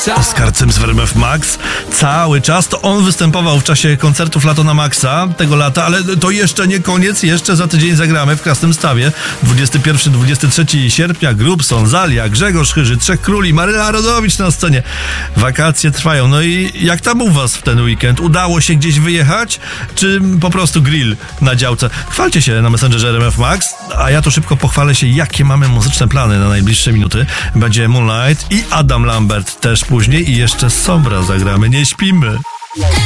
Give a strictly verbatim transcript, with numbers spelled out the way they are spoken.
Oskar Cyms w R M F Max cały czas. To on występował w czasie koncertów Lato na Maxa tego lata, ale to jeszcze nie koniec. Jeszcze za tydzień zagramy w Krasnym Stawie. dwudziestego pierwszego do dwudziestego trzeciego sierpnia Grubson, Zalia, Grzegorz Chyży, Trzech Króli, Maryla Rodowicz na scenie. Wakacje trwają. No i jak tam u was w ten weekend? Udało się gdzieś wyjechać? Czy po prostu grill na działce? Chwalcie się na Messengerze R M F Max, a ja to szybko pochwalę się, jakie mamy muzyczne plany na najbliższe minuty. Będzie Moonlight i Adam Lambert też później i jeszcze Sombra zagramy. Nie śpimy.